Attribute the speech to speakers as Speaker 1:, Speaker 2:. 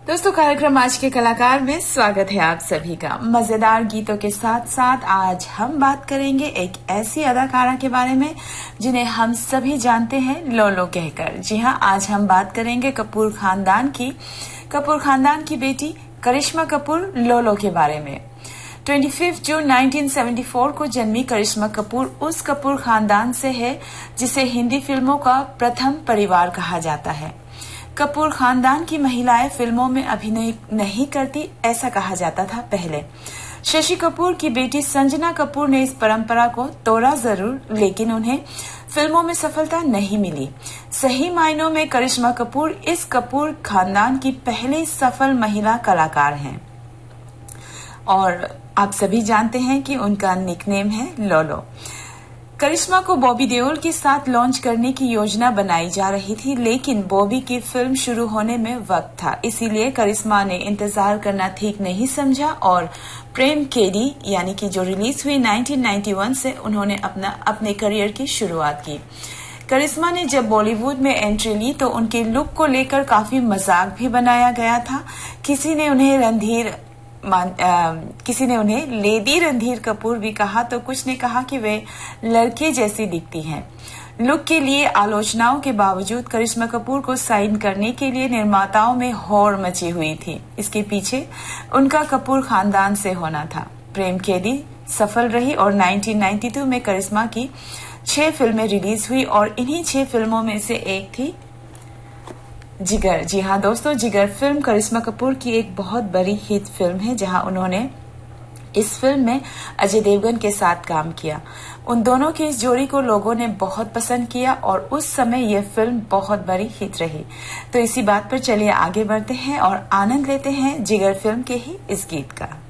Speaker 1: दोस्तों, कार्यक्रम आज के कलाकार में स्वागत है आप सभी का। मजेदार गीतों के साथ साथ आज हम बात करेंगे एक ऐसी अदाकारा के बारे में जिन्हें हम सभी जानते हैं लोलो कहकर। जी हाँ, आज हम बात करेंगे कपूर खानदान की बेटी करिश्मा कपूर लोलो के बारे में। 25 जून 1974 को जन्मी करिश्मा कपूर उस कपूर खानदान से है जिसे हिंदी फिल्मों का प्रथम परिवार कहा जाता है। कपूर खानदान की महिलाएं फिल्मों में अभिनय नहीं करती, ऐसा कहा जाता था पहले। शशि कपूर की बेटी संजना कपूर ने इस परंपरा को तोड़ा जरूर, लेकिन उन्हें फिल्मों में सफलता नहीं मिली। सही मायनों में करिश्मा कपूर इस कपूर खानदान की पहली सफल महिला कलाकार हैं और आप सभी जानते हैं कि उनका निकनेम है लोलो। करिश्मा को बॉबी देओल के साथ लॉन्च करने की योजना बनाई जा रही थी, लेकिन बॉबी की फिल्म शुरू होने में वक्त था, इसीलिए करिश्मा ने इंतजार करना ठीक नहीं समझा और प्रेम केडी यानी कि जो रिलीज हुई 1991 से उन्होंने अपने करियर की शुरुआत की। करिश्मा ने जब बॉलीवुड में एंट्री ली तो उनके लुक को लेकर काफी मजाक भी बनाया गया था। किसी ने उन्हें लेडी रणधीर कपूर भी कहा तो कुछ ने कहा कि वे लड़के जैसी दिखती हैं। लुक के लिए आलोचनाओं के बावजूद करिश्मा कपूर को साइन करने के लिए निर्माताओं में होड़ मची हुई थी। इसके पीछे उनका कपूर खानदान से होना था। प्रेम केडी सफल रही और 1992 में करिश्मा की 6 फिल्में रिलीज हुई और इन्हीं 6 फिल्मों में से एक थी जिगर। जी हाँ दोस्तों, जिगर फिल्म करिश्मा कपूर की एक बहुत बड़ी हिट फिल्म है, जहां उन्होंने इस फिल्म में अजय देवगन के साथ काम किया। उन दोनों की इस जोड़ी को लोगों ने बहुत पसंद किया और उस समय यह फिल्म बहुत बड़ी हिट रही। तो इसी बात पर चलिए आगे बढ़ते हैं और आनंद लेते हैं जिगर फिल्म के ही इस गीत का।